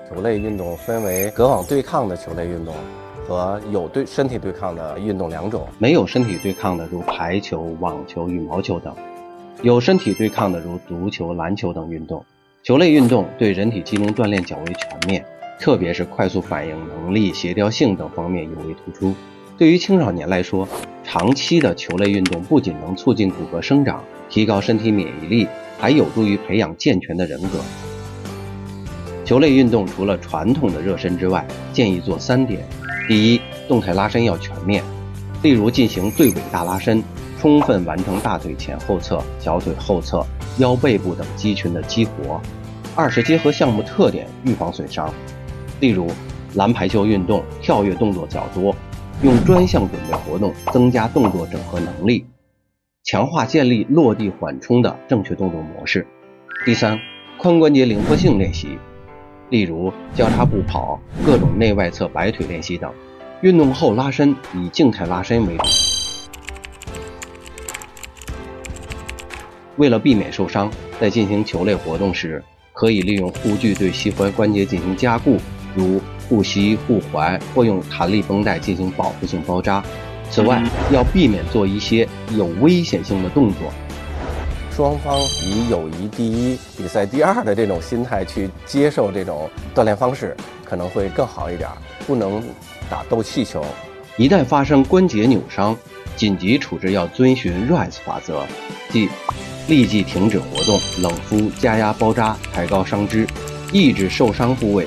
球类运动分为隔网对抗的球类运动和有身体对抗的运动两种。 没有身体对抗的如排球、网球、羽毛球等，有身体对抗的如足球、篮球等运动。球类运动对人体机能锻炼较为全面，特别是快速反应能力、协调性等方面尤为突出。对于青少年来说，长期的球类运动不仅能促进骨骼生长，提高身体免疫力，还有助于培养健全的人格。球类运动除了传统的热身之外，建议做3点。第一，动态拉伸要全面，例如进行对尾大拉伸，充分完成大腿前后侧、小腿后侧、腰背部等肌群的激活。二是结合项目特点预防损伤，例如篮排球运动跳跃动作较多，用专项准备活动增加动作整合能力，强化建立落地缓冲的正确动作模式。第三，髋关节灵活性练习，例如交叉步跑、各种内外侧摆腿练习等。运动后拉伸以静态拉伸为主。为了避免受伤，在进行球类活动时，可以利用护具对膝踝关节进行加固，如护膝、护踝，或用弹力绷带进行保护性包扎。此外，要避免做一些有危险性的动作。 双方以友谊第一、比赛第二的这种心态去接受这种锻炼方式，可能会更好一点。不能打斗气球。 一旦发生关节扭伤，紧急处置要遵循 RICE 法则，即立即停止活动、冷敷、加压包扎、抬高伤肢，抑制受伤部位